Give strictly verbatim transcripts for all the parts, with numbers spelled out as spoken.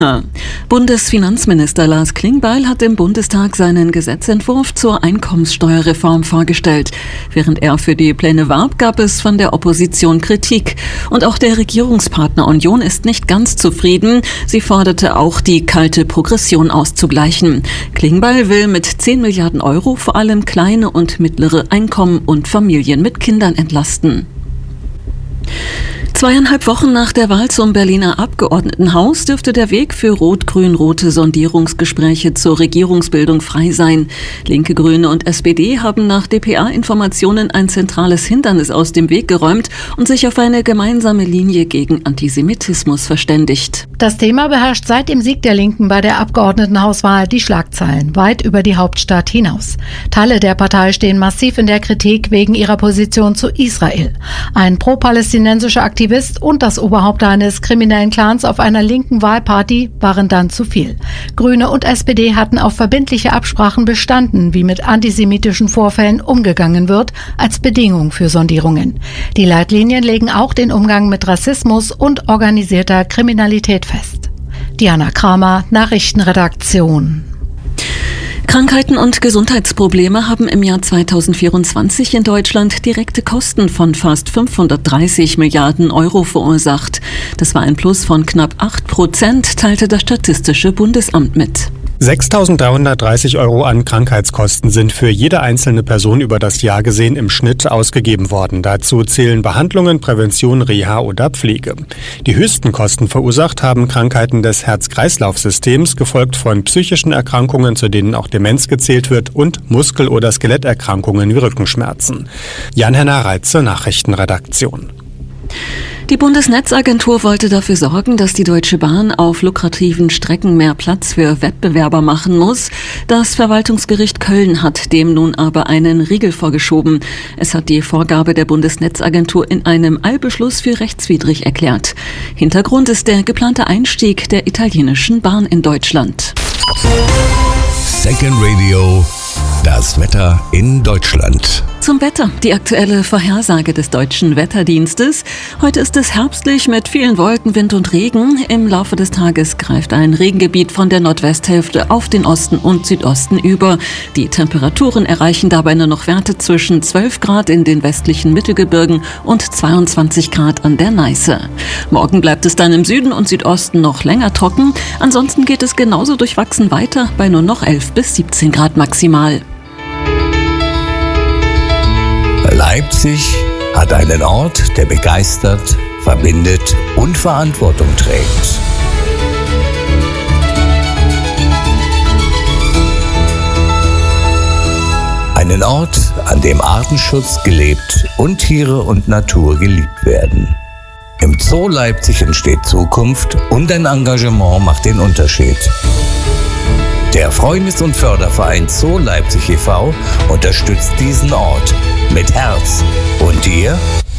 Bundesfinanzminister Lars Klingbeil hat im Bundestag seinen Gesetzentwurf zur Einkommenssteuerreform vorgestellt. Während er für die Pläne warb, gab es von der Opposition Kritik. Und auch der Regierungspartner Union ist nicht ganz zufrieden. Sie forderte auch, die kalte Progression auszugleichen. Klingbeil will mit zehn Milliarden Euro vor allem kleine und mittlere Einkommen und Familien mit Kindern entlasten. Zweieinhalb Wochen nach der Wahl zum Berliner Abgeordnetenhaus dürfte der Weg für rot-grün-rote Sondierungsgespräche zur Regierungsbildung frei sein. Linke, Grüne und S P D haben nach D P A-Informationen ein zentrales Hindernis aus dem Weg geräumt und sich auf eine gemeinsame Linie gegen Antisemitismus verständigt. Das Thema beherrscht seit dem Sieg der Linken bei der Abgeordnetenhauswahl die Schlagzeilen weit über die Hauptstadt hinaus. Teile der Partei stehen massiv in der Kritik wegen ihrer Position zu Israel. Ein pro-palästinensischer Aktivist und das Oberhaupt eines kriminellen Clans auf einer linken Wahlparty waren dann zu viel. Grüne und S P D hatten auf verbindliche Absprachen bestanden, wie mit antisemitischen Vorfällen umgegangen wird, als Bedingung für Sondierungen. Die Leitlinien legen auch den Umgang mit Rassismus und organisierter Kriminalität fest. Diana Kramer, Nachrichtenredaktion. Krankheiten und Gesundheitsprobleme haben im Jahr zweitausendvierundzwanzig in Deutschland direkte Kosten von fast fünfhundertdreißig Milliarden Euro verursacht. Das war ein Plus von knapp acht Prozent, teilte das Statistische Bundesamt mit. sechstausenddreihundertdreißig Euro an Krankheitskosten sind für jede einzelne Person über das Jahr gesehen im Schnitt ausgegeben worden. Dazu zählen Behandlungen, Prävention, Reha oder Pflege. Die höchsten Kosten verursacht haben Krankheiten des Herz-Kreislauf-Systems, gefolgt von psychischen Erkrankungen, zu denen auch Demenz gezählt wird, und Muskel- oder Skeletterkrankungen wie Rückenschmerzen. Jan-Henner Reitze, Nachrichtenredaktion. Die Bundesnetzagentur wollte dafür sorgen, dass die Deutsche Bahn auf lukrativen Strecken mehr Platz für Wettbewerber machen muss. Das Verwaltungsgericht Köln hat dem nun aber einen Riegel vorgeschoben. Es hat die Vorgabe der Bundesnetzagentur in einem Eilbeschluss für rechtswidrig erklärt. Hintergrund ist der geplante Einstieg der italienischen Bahn in Deutschland. Second Radio, das Wetter in Deutschland. Zum Wetter, die aktuelle Vorhersage des Deutschen Wetterdienstes. Heute ist es herbstlich mit vielen Wolken, Wind und Regen. Im Laufe des Tages greift ein Regengebiet von der Nordwesthälfte auf den Osten und Südosten über. Die Temperaturen erreichen dabei nur noch Werte zwischen zwölf Grad in den westlichen Mittelgebirgen und zweiundzwanzig Grad an der Neiße. Morgen bleibt es dann im Süden und Südosten noch länger trocken. Ansonsten geht es genauso durchwachsen weiter bei nur noch elf bis siebzehn Grad maximal. Leipzig hat einen Ort, der begeistert, verbindet und Verantwortung trägt. Einen Ort, an dem Artenschutz gelebt und Tiere und Natur geliebt werden. Im Zoo Leipzig entsteht Zukunft und ein Engagement macht den Unterschied. Der Freundes- und Förderverein Zoo Leipzig e V unterstützt diesen Ort mit Herz. Und ihr?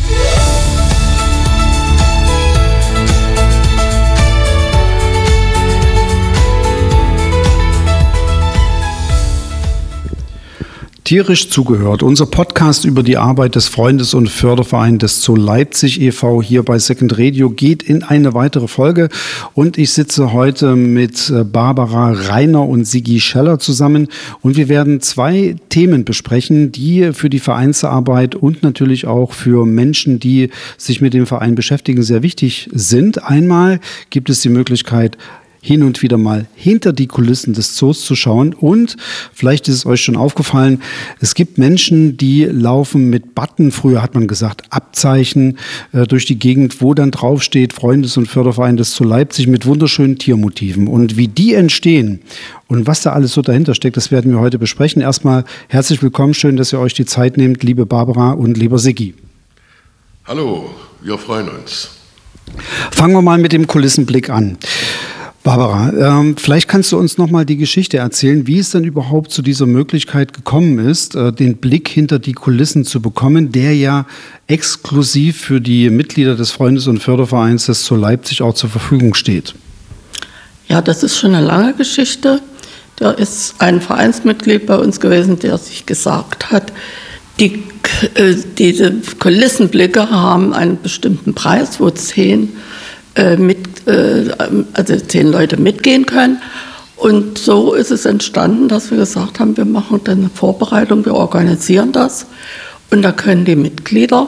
Tierisch zugehört. Unser Podcast über die Arbeit des Freundes- und Fördervereins des Zoo Leipzig e V hier bei Second Radio geht in eine weitere Folge. Und ich sitze heute mit Barbara Reiner und Sigi Scheller zusammen. Und wir werden zwei Themen besprechen, die für die Vereinsarbeit und natürlich auch für Menschen, die sich mit dem Verein beschäftigen, sehr wichtig sind. Einmal gibt es die Möglichkeit, hin und wieder mal hinter die Kulissen des Zoos zu schauen. Und vielleicht ist es euch schon aufgefallen, es gibt Menschen, die laufen mit Button, früher hat man gesagt Abzeichen, äh, durch die Gegend, wo dann draufsteht Freundes- und Förderverein des Zoo Leipzig mit wunderschönen Tiermotiven. Und wie die entstehen und was da alles so dahinter steckt, das werden wir heute besprechen. Erstmal herzlich willkommen, schön, dass ihr euch die Zeit nehmt, liebe Barbara und lieber Sigi. Hallo, wir freuen uns. Fangen wir mal mit dem Kulissenblick an. Barbara, ähm, vielleicht kannst du uns noch mal die Geschichte erzählen, wie es denn überhaupt zu dieser Möglichkeit gekommen ist, äh, den Blick hinter die Kulissen zu bekommen, der ja exklusiv für die Mitglieder des Freundes- und Fördervereins des Zoo Leipzig auch zur Verfügung steht. Ja, das ist schon eine lange Geschichte. Da ist ein Vereinsmitglied bei uns gewesen, der sich gesagt hat, die, äh, diese Kulissenblicke haben einen bestimmten Preis, wo zehn äh, mit äh, also zehn Leute mitgehen können. Und so ist es entstanden, dass wir gesagt haben, wir machen dann eine Vorbereitung, wir organisieren das. Und da können die Mitglieder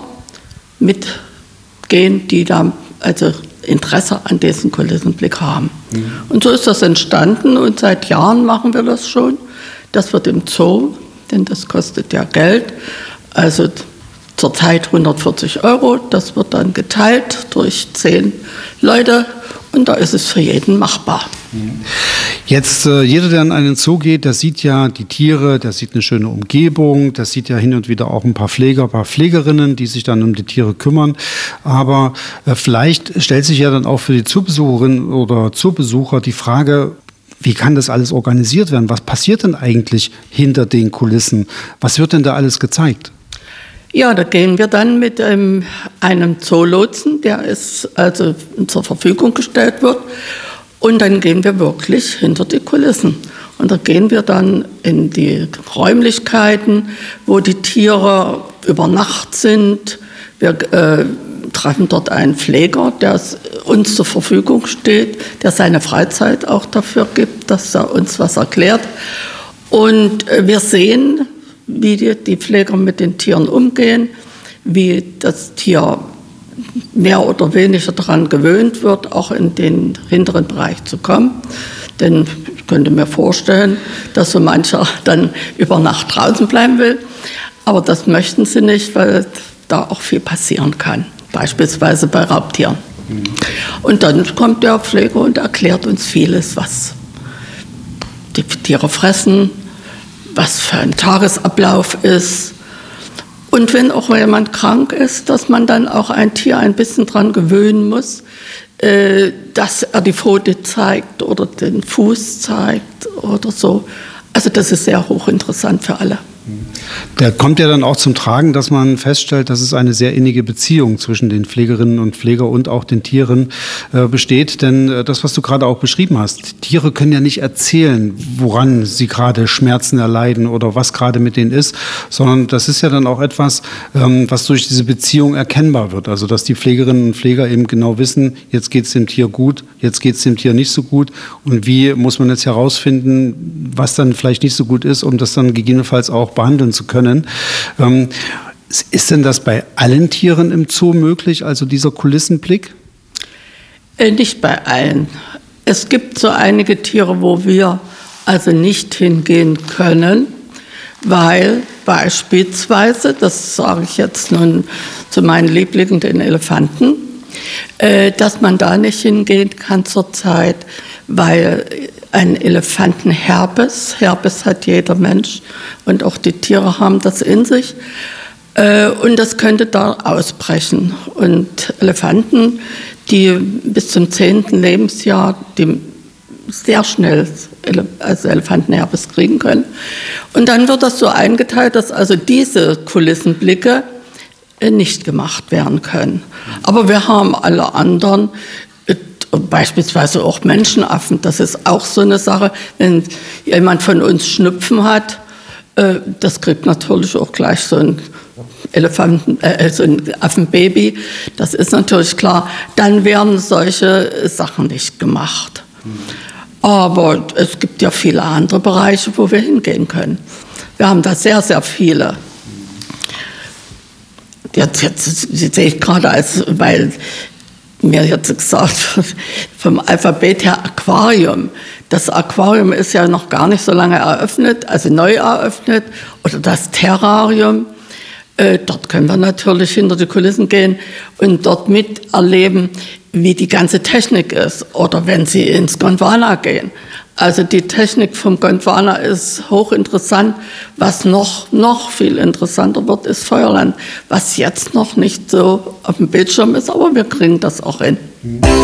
mitgehen, die da also Interesse an diesem Kulissenblick haben. Mhm. Und so ist das entstanden und seit Jahren machen wir das schon. Das wird im Zoo, denn das kostet ja Geld, also zurzeit hundertvierzig Euro. Das wird dann geteilt durch zehn Leute und da ist es für jeden machbar. Jetzt, äh, jeder, der in einen Zoo geht, der sieht ja die Tiere, der sieht eine schöne Umgebung, der sieht ja hin und wieder auch ein paar Pfleger, ein paar Pflegerinnen, die sich dann um die Tiere kümmern. Aber äh, vielleicht stellt sich ja dann auch für die Zoobesucherin oder Zoobesucher die Frage, wie kann das alles organisiert werden? Was passiert denn eigentlich hinter den Kulissen? Was wird denn da alles gezeigt? Ja, da gehen wir dann mit ähm, einem Zoolotsen, der ist also zur Verfügung gestellt wird. Und dann gehen wir wirklich hinter die Kulissen. Und da gehen wir dann in die Räumlichkeiten, wo die Tiere über Nacht sind. Wir äh, treffen dort einen Pfleger, der uns zur Verfügung steht, der seine Freizeit auch dafür gibt, dass er uns was erklärt. Und äh, wir sehen, wie die, die Pfleger mit den Tieren umgehen, wie das Tier mehr oder weniger daran gewöhnt wird, auch in den hinteren Bereich zu kommen. Denn ich könnte mir vorstellen, dass so mancher dann über Nacht draußen bleiben will. Aber das möchten sie nicht, weil da auch viel passieren kann, beispielsweise bei Raubtieren. Mhm. Und dann kommt der Pfleger und erklärt uns vieles, was die Tiere fressen, was für ein Tagesablauf ist. Und wenn auch jemand krank ist, dass man dann auch ein Tier ein bisschen dran gewöhnen muss, äh, dass er die Pfote zeigt oder den Fuß zeigt oder so. Also das ist sehr hochinteressant für alle. Da kommt ja dann auch zum Tragen, dass man feststellt, dass es eine sehr innige Beziehung zwischen den Pflegerinnen und Pflegern und auch den Tieren äh, besteht. Denn äh, das, was du gerade auch beschrieben hast, Tiere können ja nicht erzählen, woran sie gerade Schmerzen erleiden oder was gerade mit denen ist, sondern das ist ja dann auch etwas, ähm, was durch diese Beziehung erkennbar wird. Also dass die Pflegerinnen und Pfleger eben genau wissen, jetzt geht es dem Tier gut, jetzt geht es dem Tier nicht so gut. Und wie muss man jetzt herausfinden, was dann vielleicht nicht so gut ist, um das dann gegebenenfalls auch behandeln zu können. Ähm, ist denn das bei allen Tieren im Zoo möglich, also dieser Kulissenblick? Äh, nicht bei allen. Es gibt so einige Tiere, wo wir also nicht hingehen können, weil beispielsweise, das sage ich jetzt nun zu meinen Lieblingen, den Elefanten, äh, dass man da nicht hingehen kann zurzeit, weil ein Elefantenherpes, Herpes hat jeder Mensch und auch die Tiere haben das in sich. Und das könnte da ausbrechen. Und Elefanten, die bis zum zehnten Lebensjahr die sehr schnell also Elefantenherpes kriegen können. Und dann wird das so eingeteilt, dass also diese Kulissenblicke nicht gemacht werden können. Aber wir haben alle anderen, beispielsweise auch Menschenaffen, das ist auch so eine Sache. Wenn jemand von uns Schnupfen hat, äh, das kriegt natürlich auch gleich so ein Elefanten, äh, so ein Affenbaby, das ist natürlich klar. Dann werden solche Sachen nicht gemacht. Aber es gibt ja viele andere Bereiche, wo wir hingehen können. Wir haben da sehr, sehr viele. Jetzt, jetzt sehe ich gerade, als, weil mir jetzt gesagt vom Alphabet her Aquarium. Das Aquarium ist ja noch gar nicht so lange eröffnet, also neu eröffnet. Oder das Terrarium. Äh, dort können wir natürlich hinter die Kulissen gehen und dort miterleben, wie die ganze Technik ist. Oder wenn Sie ins Gondwana gehen. Also die Technik vom Gondwana ist hochinteressant. Was noch, noch viel interessanter wird, ist Feuerland. Was jetzt noch nicht so auf dem Bildschirm ist, aber wir kriegen das auch hin.